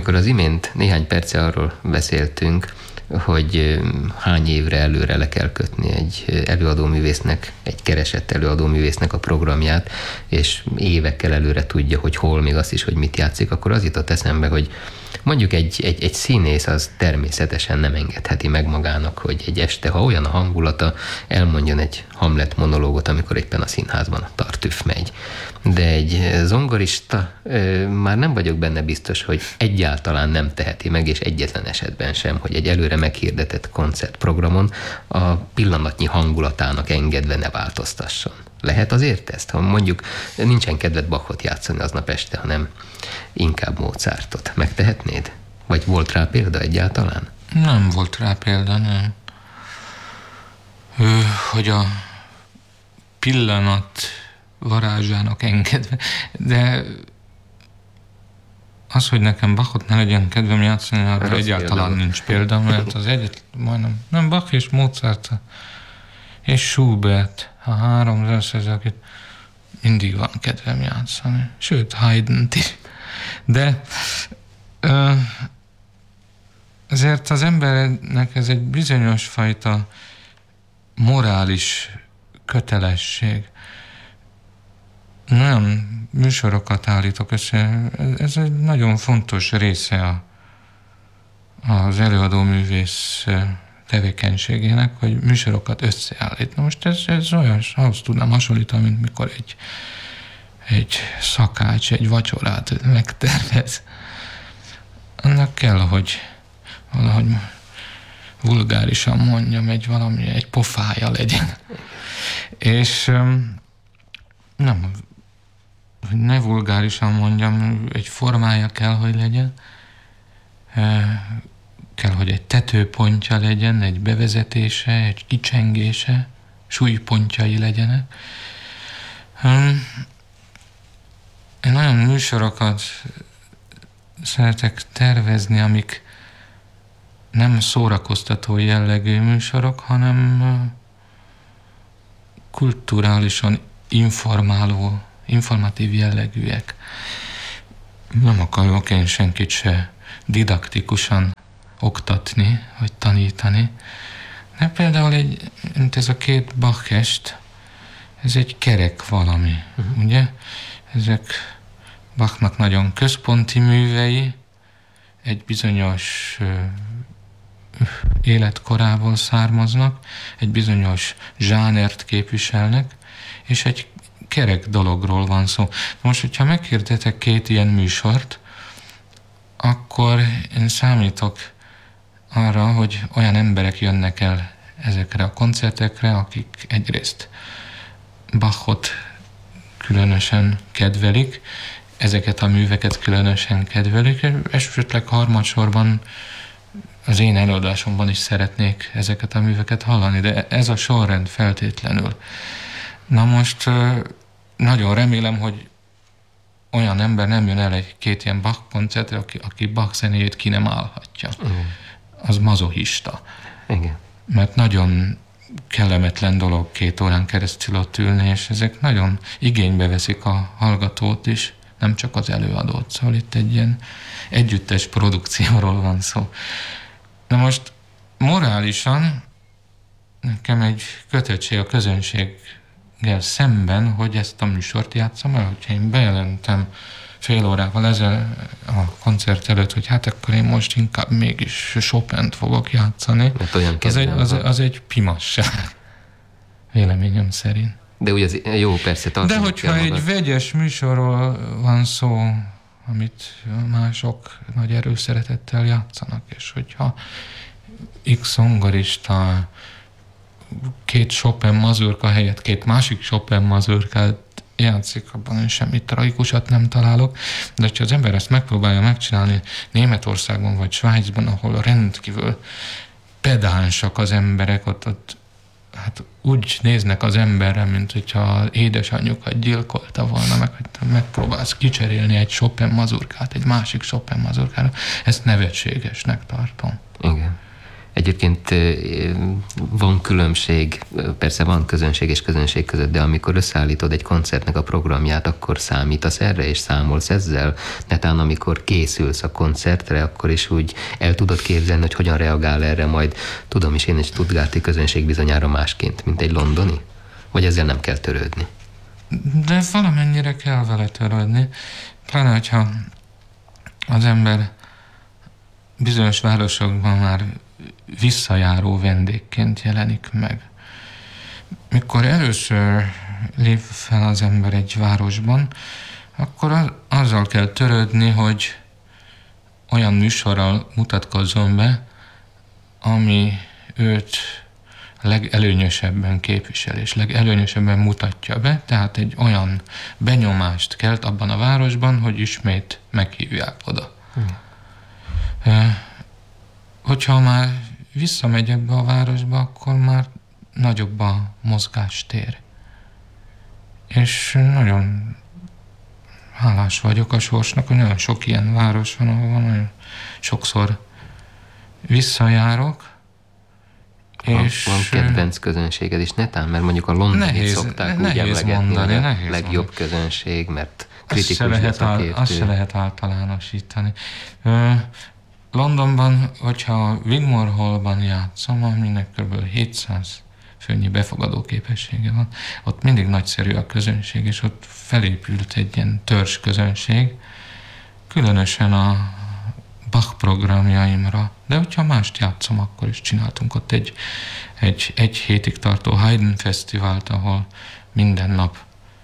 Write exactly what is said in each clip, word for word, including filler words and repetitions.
Amikor az imént néhány perce arról beszéltünk, hogy hány évre előre le kell kötni egy előadóművésznek, egy keresett előadóművésznek a programját, és évekkel előre tudja, hogy hol, még azt is, hogy mit játszik, akkor az jutott eszembe, hogy mondjuk egy, egy, egy színész az természetesen nem engedheti meg magának, hogy egy este, ha olyan a hangulata, elmondjon egy Hamlet monológot, amikor éppen a színházban a Tartüff megy. De egy zongorista, már nem vagyok benne biztos, hogy egyáltalán nem teheti meg, és egyetlen esetben sem, hogy egy előre meghirdetett koncertprogramon a pillanatnyi hangulatának engedve ne változtasson. Lehet azért ezt? Ha mondjuk nincsen kedved Bachot játszani aznap este, hanem inkább Mozartot. Megtehetnéd? Vagy volt rá példa egyáltalán? Nem volt rá példa, nem. Ő, hogy a pillanat varázsának engedve, de az, hogy nekem Bachot ne legyen kedvem játszani, arra egyáltalán példa. Nincs példa, mert az egyet, majdnem, nem Bach és Mozart és Schubert, a három zeneszerzőket mindig van kedvem játszani. Sőt, Haydn-t is. De ezért az embernek ez egy bizonyos fajta morális kötelesség. Nagyon műsorokat állítok össze. Ez egy nagyon fontos része a, az előadóművész tevékenységének, hogy műsorokat összeállít. Na most ez, ez olyan, ahhoz tudnám hasonlítani, mint mikor egy, egy szakács egy vacsorát megtervez. Annak kell, hogy valahogy vulgárisan mondjam, egy valami, egy pofája legyen. És nem, hogy ne vulgárisan mondjam, egy formája kell, hogy legyen. Kell, hogy egy tetőpontja legyen, egy bevezetése, egy kicsengése, súlypontjai legyenek. Én olyan műsorokat szeretek tervezni, amik nem szórakoztató jellegű műsorok, hanem kulturálisan informáló, informatív jellegűek. Nem akarok én senkit se didaktikusan oktatni, vagy tanítani. De például egy, mint ez a két Bach-est, ez egy kerek valami, uh-huh. ugye? Ezek Bachnak nagyon központi művei, egy bizonyos uh, életkorából származnak, egy bizonyos zsánert képviselnek, és egy kerek dologról van szó. Most, hogyha meghirdetek két ilyen műsort, akkor én számítok arra, hogy olyan emberek jönnek el ezekre a koncertekre, akik egyrészt Bachot különösen kedvelik, ezeket a műveket különösen kedvelik, esetleg harmadsorban az én előadásomban is szeretnék ezeket a műveket hallani, de ez a sorrend feltétlenül. Na most nagyon remélem, hogy olyan ember nem jön el egy két ilyen Bach koncertre, aki, aki Bach zenéjét ki nem állhatja. Igen. Az mazochista. Igen. Mert nagyon kellemetlen dolog két órán keresztül ott ülni, és ezek nagyon igénybe veszik a hallgatót is, nem csak az előadót. Szóval itt egy ilyen együttes produkcióról van szó. Na most morálisan nekem egy kötöttség a közönséggel szemben, hogy ezt a műsort játszom el, hogyha én bejelentem fél órával ezzel a koncert előtt, hogy hát akkor én most inkább mégis Chopint fogok játszani. Az egy, az, az egy pimasság, véleményem szerint. De ugye az jó, persze tartani. De hogyha egy magad. Vegyes műsorról van szó, amit mások nagy erőszeretettel játszanak, és hogyha X zongorista két Chopin mazurka helyett két másik Chopin mazurkát játszik, abban én semmit tragikusat nem találok, de ha az ember ezt megpróbálja megcsinálni Németországban vagy Svájcban, ahol rendkívül pedánsak az emberek, ott, ott hát úgy néznek az emberre, mint hogyha édesanyjukat gyilkolta volna, meg hogy megpróbálsz kicserélni egy Chopin mazurkát egy másik Chopin mazurkára. Ezt nevetségesnek tartom. Igen. Egyébként van különbség, persze van közönség és közönség között, de amikor összeállítod egy koncertnek a programját, akkor számítasz erre, és számolsz ezzel? Netán amikor készülsz a koncertre, akkor is úgy el tudod képzelni, hogy hogyan reagál erre majd, tudom is én, egy stuttgarti közönség bizonyára másként, mint egy londoni? Vagy ezzel nem kell törődni? De valamennyire kell vele törődni. Pláne, hogyha az ember bizonyos városokban már visszajáró vendégként jelenik meg. Mikor először lép fel az ember egy városban, akkor az, azzal kell törődni, hogy olyan műsorral mutatkozzon be, ami őt legelőnyösebben képvisel, és legelőnyösebben mutatja be, tehát egy olyan benyomást kelt abban a városban, hogy ismét meghívják oda. Hmm. Hogyha már visszamegy ebbe a városba, akkor már nagyobb a mozgástér. És nagyon hálás vagyok a sorsnak, hogy nagyon sok ilyen város van, ahol nagyon sokszor visszajárok. Van, és van kedvenc közönséged is, netán, mert mondjuk a londonit szokták úgy emlegetni, mondani, hogy a legjobb mondani. közönség, mert kritikus szakértő. Azt se lehet általánosítani. Londonban, hogyha Wigmore Hallban játszom, aminek kb. hétszáz főnyi befogadó képessége van, ott mindig nagyszerű a közönség, és ott felépült egy ilyen törzs közönség, különösen a Bach programjaimra, de hogyha mást játszom, akkor is csináltunk ott egy, egy, egy hétig tartó Haydn fesztivált, ahol minden nap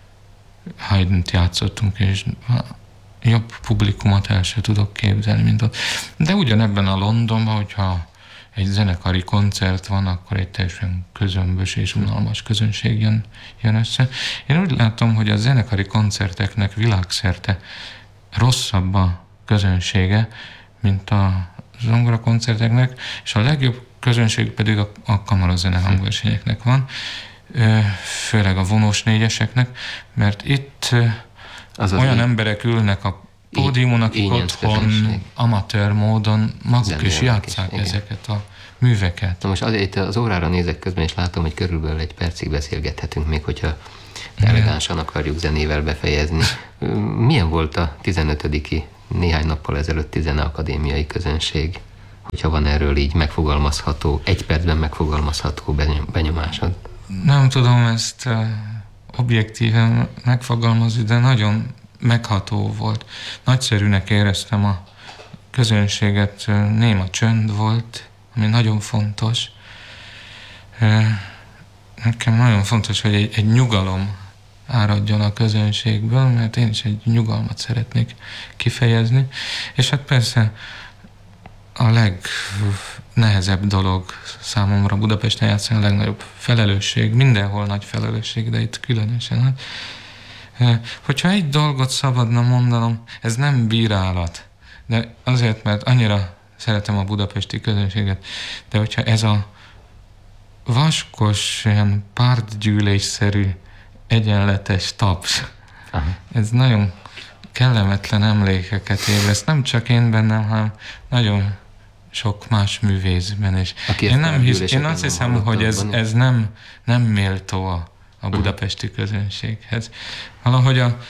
Haydnt játszottunk, és jobb publikumot el sem tudok képzelni, mint ott. De ugyanebben a Londonban, hogyha egy zenekari koncert van, akkor egy teljesen közömbös és unalmas közönség jön, jön össze. Én úgy látom, hogy a zenekari koncerteknek világszerte rosszabb a közönsége, mint a zongorakoncerteknek, és a legjobb közönség pedig a, a kamarazene hangversenyeknek van, főleg a vonós négyeseknek, mert itt az olyan az emberek ülnek a pódiumon, akik otthon amatőr módon maguk is játsszák is, ezeket a műveket. Na most azért az órára nézek közben, és látom, hogy körülbelül egy percig beszélgethetünk még, hogyha elegánsan akarjuk zenével befejezni. Milyen volt a tizenötödiki néhány nappal ezelőtti zeneakadémiai közönség? Hogyha van erről így megfogalmazható, egy percben megfogalmazható benyomásod? Nem tudom ezt uh, objektíven megfogalmazni, de nagyon megható volt. Nagyszerűnek éreztem a közönséget, uh, néma csönd volt, ami nagyon fontos. Uh, nekem nagyon fontos, hogy egy, egy nyugalom áradjon a közönségből, mert én is egy nyugalmat szeretnék kifejezni. És hát persze a legnehezebb dolog számomra Budapesten játszani, a legnagyobb felelősség, mindenhol nagy felelősség, de itt különösen. Hogyha egy dolgot szabadna mondanom, ez nem bírálat, de azért, mert annyira szeretem a budapesti közönséget, de hogyha ez a vaskos, ilyen pártgyűlésszerű egyenletes taps. Aha. Ez nagyon kellemetlen emlékeket ébreszt, nem csak én bennem, hanem nagyon sok más művészben is. Én, nem hisz, én azt hiszem, hogy ez, ez nem, nem méltó a, a budapesti közönséghez. Valahogy a,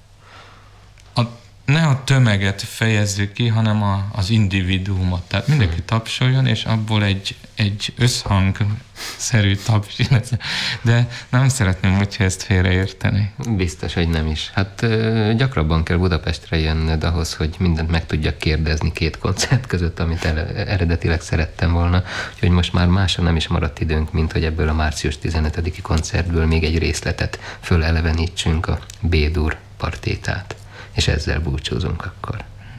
a, ne a tömeget fejezzük ki, hanem a, az individuumot. Tehát mindenki tapsoljon, és abból egy, egy összhangszerű taps lesz. De nem szeretném, hogyha ezt félreérteni. Biztos, hogy nem is. Hát gyakrabban kell Budapestre jönnöd ahhoz, hogy mindent meg tudjak kérdezni két koncert között, amit eredetileg szerettem volna. Úgyhogy most már másra nem is maradt időnk, mint hogy ebből a március tizenötödiki koncertből még egy részletet fölelevenítsünk, a B-dur partétát. És ezzel búcsúzunk akkor.